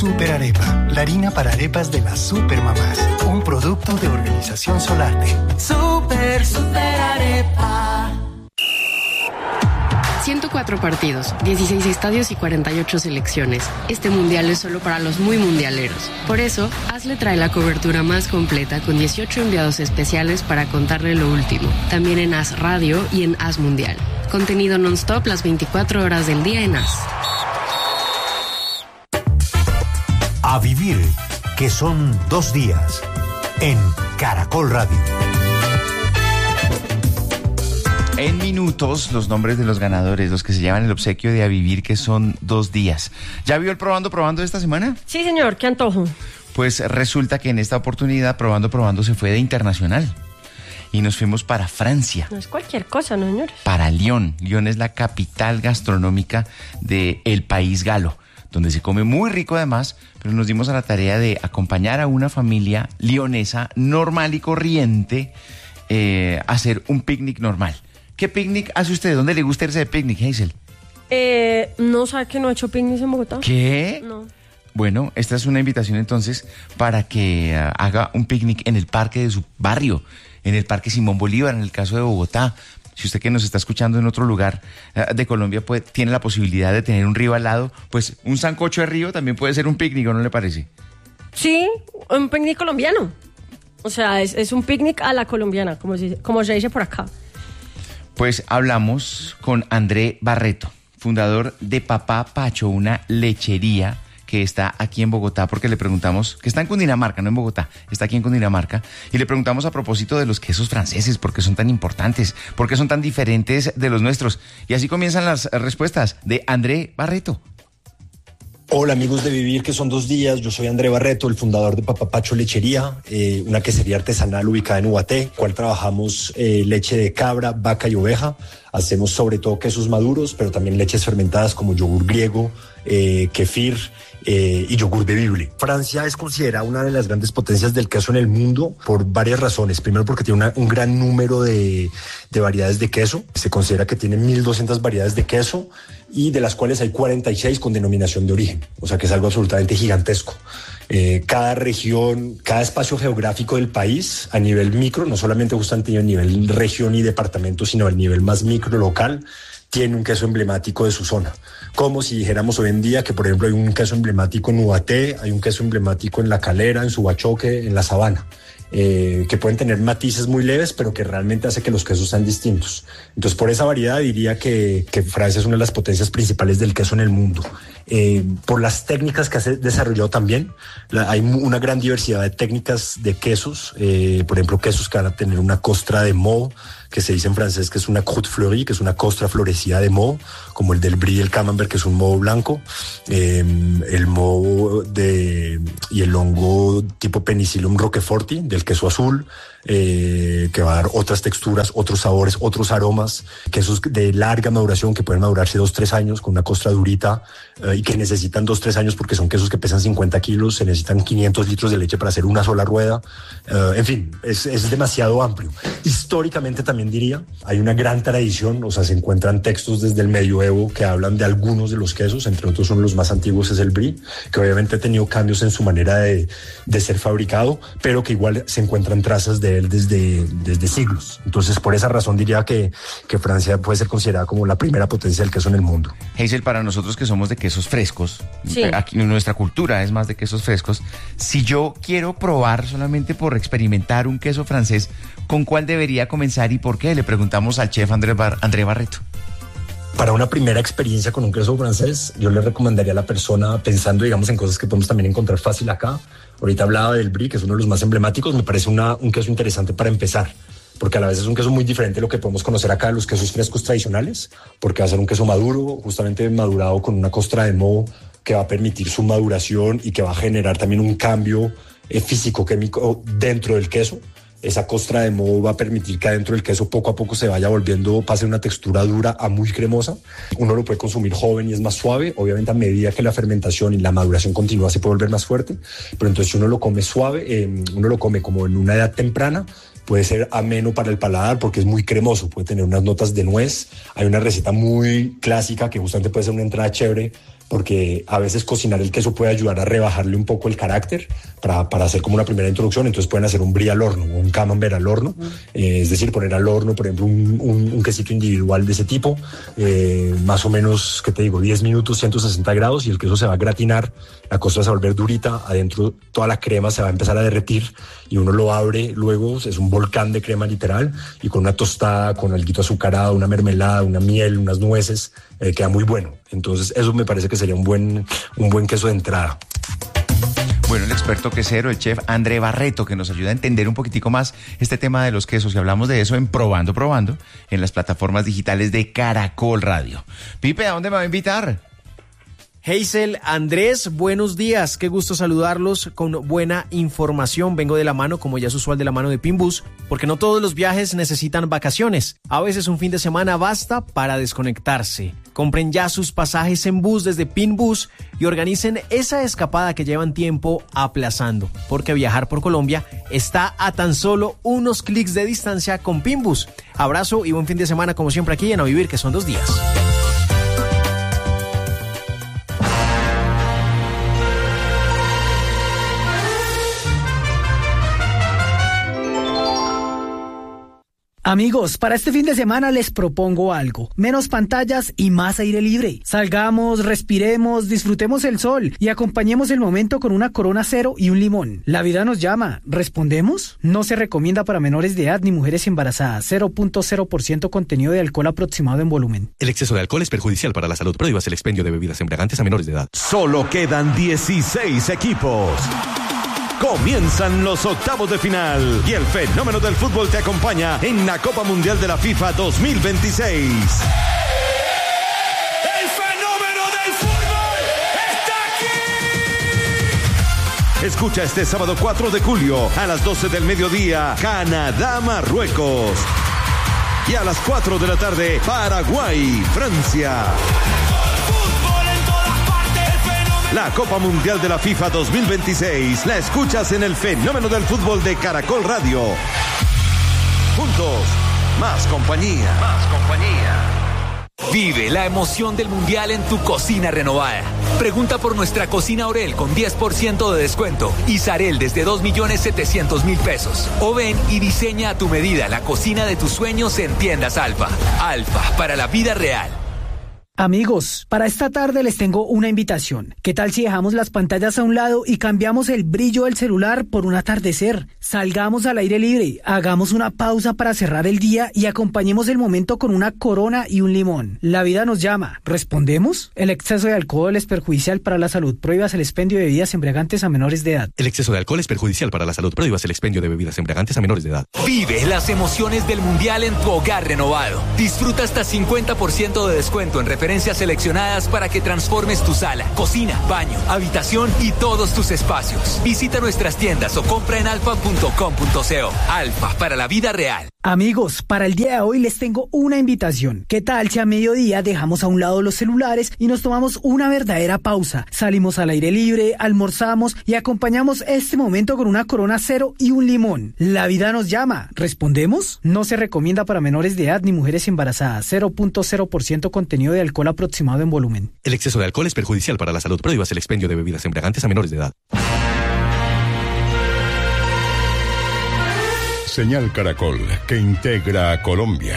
Super Arepa, la harina para arepas de las supermamás. Un producto de Organización Solarte. Super Arepa. 104 partidos, 16 estadios y 48 selecciones. Este mundial es solo para los muy mundialeros. Por eso, AS le trae la cobertura más completa con 18 enviados especiales para contarle lo último. También en AS Radio y en AS Mundial. Contenido non-stop las 24 horas del día en AS. A vivir, que son 2 días, en Caracol Radio. En minutos, los nombres de los ganadores, los que se llevan el obsequio de A Vivir, que son 2 días. ¿Ya vio el Probando de esta semana? Sí, señor, qué antojo. Pues resulta que en esta oportunidad, Probando se fue de internacional. Y nos fuimos para Francia. No es cualquier cosa, ¿no, señores? Para Lyon. Lyon es la capital gastronómica del país galo, donde se come muy rico además, pero nos dimos a la tarea de acompañar a una familia lionesa normal y corriente a hacer un picnic normal. ¿Qué picnic hace usted? ¿Dónde le gusta irse de picnic, Hazel? No, ¿sabe que no he hecho picnic en Bogotá? ¿Qué? No. Bueno, esta es una invitación entonces para que haga un picnic en el parque de su barrio, en el Parque Simón Bolívar, en el caso de Bogotá. Si usted que nos está escuchando en otro lugar de Colombia tiene la posibilidad de tener un río al lado, pues un sancocho de río también puede ser un picnic, ¿no le parece? Sí, un picnic colombiano. O sea, es un picnic a la colombiana, como se dice por acá. Pues hablamos con André Barreto, fundador de Papá Pacho, una lechería que está aquí en Bogotá, porque le preguntamos, que está en Cundinamarca, no en Bogotá, está aquí en Cundinamarca, y le preguntamos a propósito de los quesos franceses, por qué son tan importantes, por qué son tan diferentes de los nuestros. Y así comienzan las respuestas de André Barreto. Hola amigos de Vivir, que son 2 días. Yo soy André Barreto, el fundador de Papá Pacho Lechería, una quesería artesanal ubicada en Ubaté, cual trabajamos leche de cabra, vaca y oveja. Hacemos sobre todo quesos maduros, pero también leches fermentadas como yogur griego, kefir y yogur bebible. Francia es considerada una de las grandes potencias del queso en el mundo por varias razones. Primero, porque tiene un gran número de variedades de queso. Se considera que tiene 1.200 variedades de queso y de las cuales hay 46 con denominación de origen. O sea que es algo absolutamente gigantesco. Cada región, cada espacio geográfico del país a nivel micro, no solamente justamente a nivel región y departamento, sino a nivel más micro local, tiene un queso emblemático de su zona. Como si dijéramos hoy en día que, por ejemplo, hay un queso emblemático en Ubaté, hay un queso emblemático en La Calera, en Subachoque, en La Sabana, que pueden tener matices muy leves, pero que realmente hace que los quesos sean distintos. Entonces, por esa variedad diría que Francia es una de las potencias principales del queso en el mundo. Por las técnicas que ha desarrollado también, hay una gran diversidad de técnicas de quesos, por ejemplo, quesos que van a tener una costra de moho, que se dice en francés que es una croûte fleurie, que es una costra florecida de moho, como el del brie y el camembert, que es un moho blanco, el moho y el hongo tipo Penicillium roqueforti, del queso azul, que va a dar otras texturas, otros sabores, otros aromas, quesos de larga maduración que pueden madurarse 2-3 años con una costra durita y que necesitan 2-3 años porque son quesos que pesan 50 kilos, se necesitan 500 litros de leche para hacer una sola rueda. En fin, es demasiado amplio. Históricamente también diría, hay una gran tradición, o sea, se encuentran textos desde el medioevo que hablan de algunos de los quesos, entre otros son los más antiguos es el brie, que obviamente ha tenido cambios en su manera de ser fabricado, pero que igual se encuentran trazas de él desde siglos. Entonces, por esa razón diría que Francia puede ser considerada como la primera potencia del queso en el mundo. Hazel, para nosotros que somos de quesos frescos, sí, aquí nuestra cultura es más de quesos frescos, si yo quiero probar solamente por experimentar un queso francés, ¿con cuál debería comenzar y por qué? Le preguntamos al chef André Barreto. Para una primera experiencia con un queso francés, yo le recomendaría a la persona, pensando, digamos, en cosas que podemos también encontrar fácil acá. Ahorita hablaba del brie, que es uno de los más emblemáticos. Me parece un queso interesante para empezar, porque a la vez es un queso muy diferente de lo que podemos conocer acá de los quesos frescos tradicionales, porque va a ser un queso maduro, justamente madurado con una costra de moho que va a permitir su maduración y que va a generar también un cambio físico-químico dentro del queso. Esa costra de moho va a permitir que adentro del queso poco a poco se vaya volviendo, pase una textura dura a muy cremosa. Uno lo puede consumir joven y es más suave. Obviamente a medida que la fermentación y la maduración continúa se puede volver más fuerte. Pero entonces si uno lo come suave, uno lo come como en una edad temprana, puede ser ameno para el paladar porque es muy cremoso, puede tener unas notas de nuez. Hay una receta muy clásica que justamente puede ser una entrada chévere porque a veces cocinar el queso puede ayudar a rebajarle un poco el carácter para hacer como una primera introducción. Entonces pueden hacer un brie al horno o un camembert al horno, es decir, poner al horno, por ejemplo, un quesito individual de ese tipo, más o menos, ¿qué te digo? 10 minutos, 160 grados, y el queso se va a gratinar, la costra se va a volver durita, adentro toda la crema se va a empezar a derretir y uno lo abre, luego es un volcán de crema literal, y con una tostada, con alguito azucarado, una mermelada, una miel, unas nueces, queda muy bueno. Entonces eso me parece que sería un buen queso de entrada. Bueno, el experto quesero, el chef André Barreto, que nos ayuda a entender un poquitico más este tema de los quesos, y hablamos de eso en Probando, en las plataformas digitales de Caracol Radio. Pipe, ¿a dónde me va a invitar? Hazel, Andrés, buenos días, qué gusto saludarlos con buena información. Vengo de la mano, como ya es usual, de la mano de Pinbus, porque no todos los viajes necesitan vacaciones. A veces un fin de semana basta para desconectarse. Compren ya sus pasajes en bus desde Pinbus y organicen esa escapada que llevan tiempo aplazando, porque viajar por Colombia está a tan solo unos clics de distancia con Pinbus. Abrazo y buen fin de semana como siempre aquí en A Vivir, que son 2 días. Amigos, para este fin de semana les propongo algo. Menos pantallas y más aire libre. Salgamos, respiremos, disfrutemos el sol y acompañemos el momento con una Corona Cero y un limón. La vida nos llama. ¿Respondemos? No se recomienda para menores de edad ni mujeres embarazadas. 0.0% contenido de alcohol aproximado en volumen. El exceso de alcohol es perjudicial para la salud. Prohíbas el expendio de bebidas embriagantes a menores de edad. Solo quedan 16 equipos. Comienzan los octavos de final y el fenómeno del fútbol te acompaña en la Copa Mundial de la FIFA 2026. ¡El fenómeno del fútbol está aquí! Escucha este sábado 4 de julio a las 12 del mediodía, Canadá-Marruecos. Y a las 4 de la tarde, Paraguay-Francia. La Copa Mundial de la FIFA 2026 la escuchas en el fenómeno del fútbol de Caracol Radio. Juntos, más compañía. Más compañía. Vive la emoción del Mundial en tu cocina renovada. Pregunta por nuestra cocina Orel con 10% de descuento y Sarel desde 2.700.000 pesos. O ven y diseña a tu medida la cocina de tus sueños en Tiendas Alfa. Alfa, para la vida real. Amigos, para esta tarde les tengo una invitación. ¿Qué tal si dejamos las pantallas a un lado y cambiamos el brillo del celular por un atardecer? Salgamos al aire libre, hagamos una pausa para cerrar el día y acompañemos el momento con una Corona y un limón. La vida nos llama. ¿Respondemos? El exceso de alcohol es perjudicial para la salud. Prohíbas el expendio de bebidas embriagantes a menores de edad. El exceso de alcohol es perjudicial para la salud. Prohíbas el expendio de bebidas embriagantes a menores de edad. Vive las emociones del Mundial en tu hogar renovado. Disfruta hasta 50% de descuento en referencias seleccionadas para que transformes tu sala, cocina, baño, habitación y todos tus espacios. Visita nuestras tiendas o compra en alfa.com.co. Alfa, para la vida real. Amigos, para el día de hoy les tengo una invitación. ¿Qué tal si a mediodía dejamos a un lado los celulares y nos tomamos una verdadera pausa? Salimos al aire libre, almorzamos y acompañamos este momento con una Corona Cero y un limón. La vida nos llama. ¿Respondemos? No se recomienda para menores de edad ni mujeres embarazadas. 0.0% contenido de alcohol aproximado en volumen. El exceso de alcohol es perjudicial para la salud. Prohíbas el expendio de bebidas embriagantes a menores de edad. Señal Caracol, que integra a Colombia.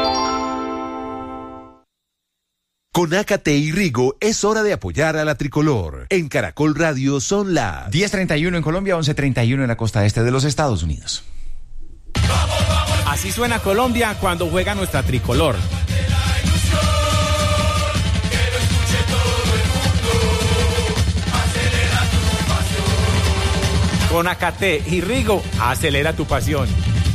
Con Ácate y Rigo es hora de apoyar a la tricolor. En Caracol Radio son las 10:31 en Colombia, 11:31 en la costa este de los Estados Unidos. Así suena Colombia cuando juega nuestra tricolor. Con Ácate y Rigo, acelera tu pasión.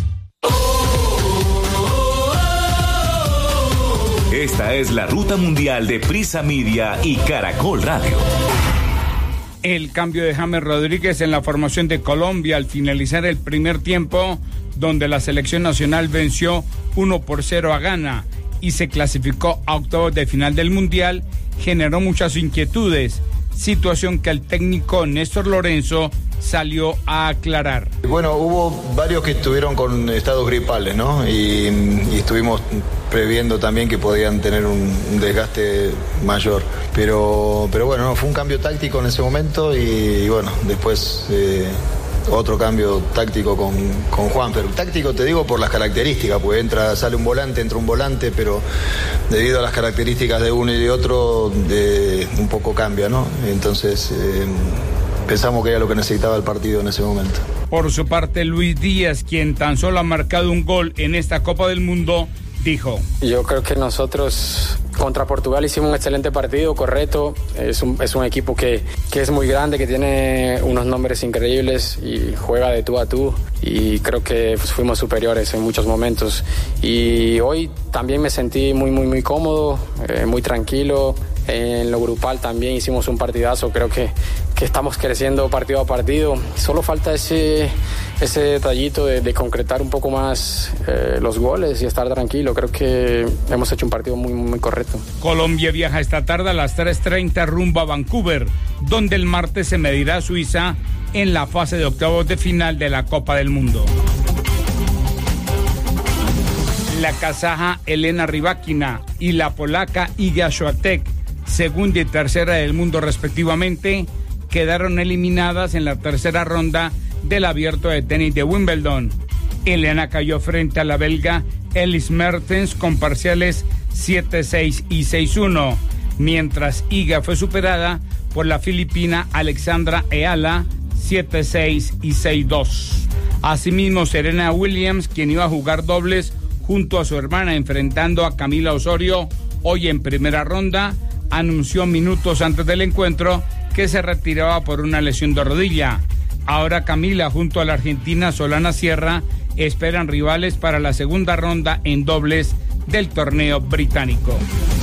Esta es la ruta mundial de Prisa Media y Caracol Radio. El cambio de James Rodríguez en la formación de Colombia al finalizar el primer tiempo, donde la selección nacional venció 1-0 a Ghana y se clasificó a octavos de final del Mundial, generó muchas inquietudes, situación que el técnico Néstor Lorenzo salió a aclarar. Bueno, hubo varios que estuvieron con estados gripales, ¿no? Y estuvimos previendo también que podían tener un desgaste mayor. Pero bueno, no, fue un cambio táctico en ese momento y bueno, después otro cambio táctico con Juan. Pero táctico te digo por las características, pues sale un volante, entra un volante, pero debido a las características de uno y de otro, un poco cambia, ¿no? Entonces pensamos que era lo que necesitaba el partido en ese momento. Por su parte, Luis Díaz, quien tan solo ha marcado un gol en esta Copa del Mundo, dijo: yo creo que nosotros contra Portugal hicimos un excelente partido, correcto. Es un equipo que es muy grande, que tiene unos nombres increíbles y juega de tú a tú. Y creo que fuimos superiores en muchos momentos. Y hoy también me sentí muy cómodo, muy tranquilo. En lo grupal también hicimos un partidazo. Creo que estamos creciendo partido a partido. Solo falta ese detallito de concretar un poco más los goles y estar tranquilo. Creo que hemos hecho un partido muy correcto. Colombia viaja esta tarde a las 3:30 rumbo a Vancouver, donde el martes se medirá a Suiza en la fase de octavos de final de la Copa del Mundo. La kazaja Elena Rybakina y la polaca Iga Świątek, segunda y tercera del mundo respectivamente, quedaron eliminadas en la tercera ronda del Abierto de Tenis de Wimbledon. Elena cayó frente a la belga Elise Mertens con parciales 7-6 y 6-1, mientras Iga fue superada por la filipina Alexandra Eala 7-6 y 6-2. Asimismo, Serena Williams, quien iba a jugar dobles junto a su hermana enfrentando a Camila Osorio hoy en primera ronda, anunció minutos antes del encuentro que se retiraba por una lesión de rodilla. Ahora Camila junto a la argentina Solana Sierra esperan rivales para la segunda ronda en dobles del torneo británico.